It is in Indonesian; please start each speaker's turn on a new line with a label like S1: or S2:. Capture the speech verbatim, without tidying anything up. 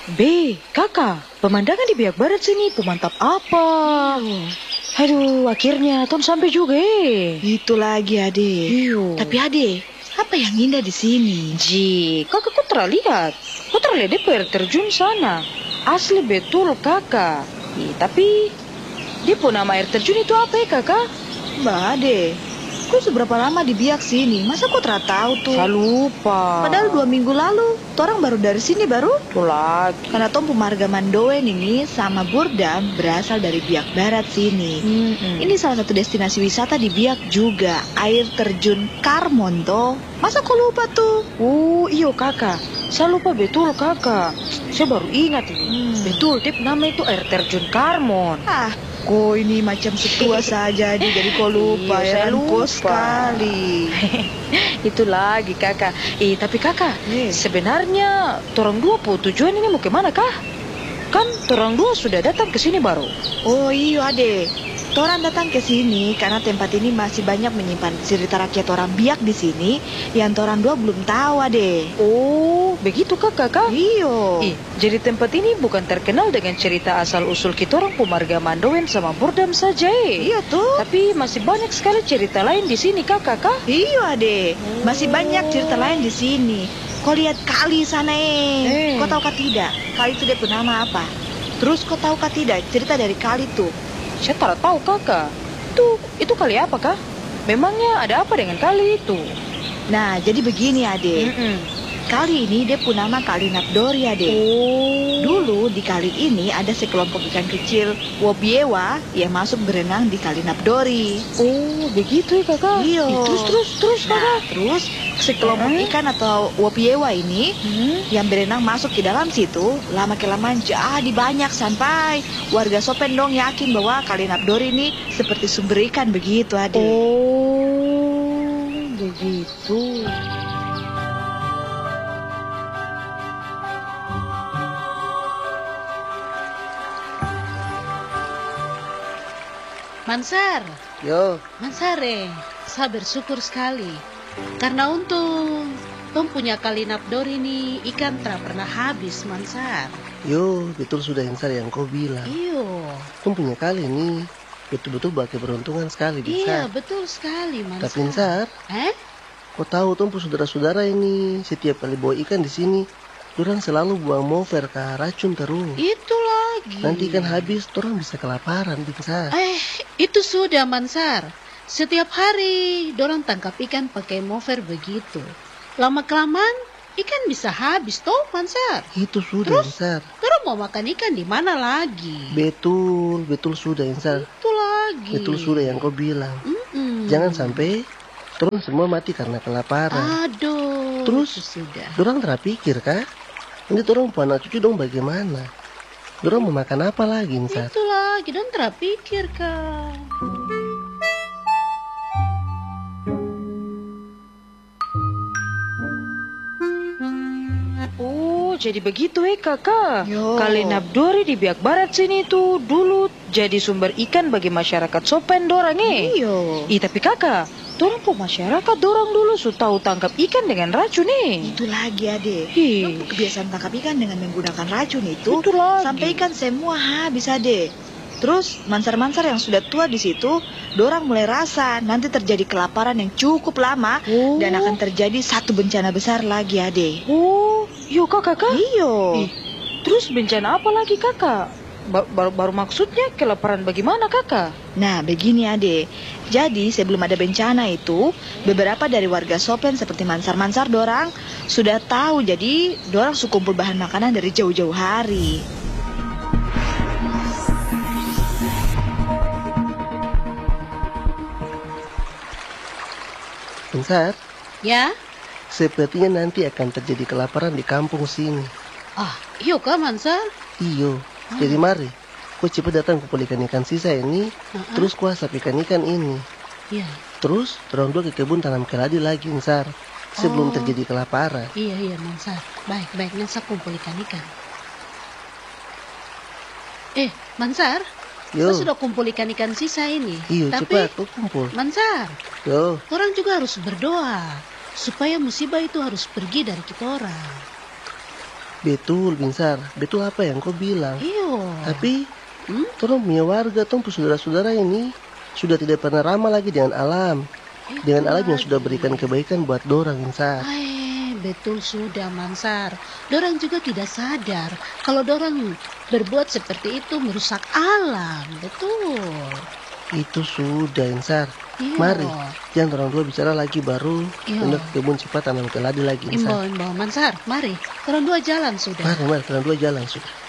S1: B, kakak, pemandangan di biak barat sini pemantap apa? Aduh, akhirnya Tom sampai juga eh.
S2: Itu lagi ade.
S1: Iyo.
S2: Tapi ade, apa yang indah di sini?
S1: Ji, kakak kok terlihat? Kok terlihat dia air terjun sana? Asli betul kakak. Ih, tapi dia pun nama air terjun itu apa ya kakak?
S2: Mbak ade, kok seberapa lama di biak sini? Masa kok terat tahu tuh?
S1: Saya lupa.
S2: Padahal dua minggu lalu, orang baru dari sini baru.
S1: Tuh lagi.
S2: Karena Tom pemarga Mandoen ini sama Burdam berasal dari biak barat sini.
S1: Mm-mm.
S2: Ini salah satu destinasi wisata di biak juga, air terjun Karmon toh. Masa kok lupa tuh?
S1: Oh, iyo kakak. Saya lupa betul kakak. Saya baru ingat ini.
S2: Hmm.
S1: Betul, tip nama itu air terjun Karmon.
S2: Ah, kok ini macam setua saja adi, jadi kok lupa
S1: Iya,
S2: ya
S1: saya
S2: kan?
S1: lupa.
S2: Kok sekali.
S1: Itu lagi kakak. Eh, tapi kakak,
S2: Eh.
S1: sebenarnya torang dua pu tujuan ini mau kemana kah? Kan torang dua sudah datang ke sini baru.
S2: Oh iya ade, Toran datang ke sini karena tempat ini masih banyak menyimpan cerita rakyat orang biak di sini yang Toran dua belum tahu ade.
S1: Oh, begitu kah kakak?
S2: Iyo.
S1: Ih, jadi tempat ini bukan terkenal dengan cerita asal-usul kitorang pemarga Mandoen sama Burdam saja eh.
S2: Iya tuh.
S1: Tapi masih banyak sekali cerita lain di sini kah kakak?
S2: Iya ade, masih banyak cerita lain di sini. Kau lihat kali sana eh.
S1: Eh.
S2: Kau tahu kah tidak? Kali itu dia punya nama apa? Terus kau tahu kah tidak cerita dari kali itu?
S1: Saya tak tahu kakak. Itu, itu kali apa kah? Memangnya ada apa dengan kali itu?
S2: Nah, jadi begini ade.
S1: Mm-mm.
S2: Kali ini dia punya nama Kali Napdori ade.
S1: Oh.
S2: Dulu di kali ini ada sekelompok ikan kecil Wobiewa yang masuk berenang di Kali Napdori.
S1: Oh, begitu ya kakak?
S2: Iya.
S1: Ih, terus, terus, terus
S2: Nah,
S1: kakak?
S2: terus sekelompok
S1: Hmm?
S2: ikan atau Wobiewa ini
S1: Hmm?
S2: yang berenang masuk ke dalam situ, lama kelamaan jadi banyak sampai warga Sopendong yakin bahwa Kali Napdori ini seperti sumber ikan begitu ade.
S1: Oh, begitu.
S3: Mansar,
S4: Yo,
S3: Mansare, saya bersyukur sekali. Karena untung, Tom punya Kali Napdori ini ikan tak pernah habis, Mansar.
S4: yo, betul sudah Insar yang kau bilang.
S3: Iyo,
S4: Kau punya kali ini betul-betul bagai keberuntungan sekali,
S3: iya
S4: Insar.
S3: betul sekali, Mansar.
S4: Tapi Insar,
S3: Eh?
S4: kau tahu Tom saudara-saudara ini setiap kali bawa ikan di sini, orang selalu buang mover ke racun terus.
S3: Itu lagi.
S4: Nanti ikan habis, orang bisa kelaparan, Insar.
S3: Eh, itu sudah, Mansar. Setiap hari, dorang tangkap ikan pakai mover begitu. Lama-kelamaan, ikan bisa habis, toh, Mansar.
S4: Itu sudah,
S3: Terus?
S4: Insar.
S3: Dorang mau makan ikan di mana lagi?
S4: Betul, betul sudah, Insar.
S3: Itu lagi.
S4: Betul sudah yang kau bilang.
S3: Mm-mm.
S4: Jangan sampai turun semua mati karena kelaparan.
S3: Aduh.
S4: Terus?
S3: itu sudah.
S4: Dorang terpikir kah? Nanti dorang punya anak cucu dong bagaimana? Dorang mau makan apa lagi, Insar?
S3: Itu lagi, dan terpikir kan.
S1: Oh, jadi begitu eh kakak.
S2: Yo.
S1: Kali Napdori di biak barat sini tuh dulu jadi sumber ikan bagi masyarakat Sopen dorang eh.
S2: Iyo.
S1: Ih, tapi kakak, dorang po masyarakat dorang dulu su tahu tangkap ikan dengan racun eh.
S2: Itu lagi ade.
S1: Ih.
S2: Orang kebiasaan tangkap ikan dengan menggunakan racun itu,
S1: Itu lagi.
S2: sampai ikan semua habis ade. Terus mansar-mansar yang sudah tua di situ, dorang mulai rasa nanti terjadi kelaparan yang cukup lama
S1: Oh.
S2: dan akan terjadi satu bencana besar lagi ade.
S1: Oh, yuk kak kakak.
S2: Iyo.
S1: Ih, terus bencana apa lagi kakak? Ba- Baru, baru maksudnya kelaparan bagaimana kakak?
S2: Nah, begini ade. Jadi sebelum ada bencana itu, beberapa dari warga Sopen seperti mansar-mansar dorang sudah tahu. Jadi dorang su kumpul bahan makanan dari jauh-jauh hari.
S4: Insar,
S3: Ya?
S4: sepertinya nanti akan terjadi kelaparan di kampung sini.
S3: Ah, iyo kah, Mansar?
S4: Iyo, jadi mari, kau cepat datang kumpul ikan-ikan sisa ini,
S3: Uh-uh.
S4: terus kau asap ikan-ikan ini.
S3: Iya,
S4: Terus, orang dua ke kebun tanam keladi lagi, Insar, sebelum
S3: Oh.
S4: terjadi kelaparan.
S3: iya, iya, Mansar. Baik, baik, Mansar kumpul ikan-ikan. Eh, Mansar,
S4: Yo,
S3: saya sudah kumpul ikan-ikan sisa ini.
S4: iyo,
S3: Tapi,
S4: cepat, kau kumpul.
S3: Mansar,
S4: Yo,
S3: orang juga harus berdoa supaya musibah itu harus pergi dari kita orang.
S4: Betul, Binsar. Betul apa yang kau bilang.
S3: Iyo.
S4: Tapi,
S3: Hmm?
S4: torang punya warga, torang punya saudara-saudara ini sudah tidak pernah ramah lagi dengan alam. Dengan alam yang sudah berikan kebaikan buat dorang, Binsar.
S3: Eh, betul sudah Mansar. Dorang juga tidak sadar kalau dorang berbuat seperti itu merusak alam. Betul.
S4: Itu sudah, Binsar.
S3: Iyo.
S4: Mari, jangan orang dua bicara lagi baru.
S3: Iyo.
S4: Untuk kebun cepat tanam keladi lagi,
S3: Imbo,
S4: Binsar.
S3: imbo. Mansar, mari. Orang dua jalan sudah.
S4: Mari, mari, kalian dua jalan sudah.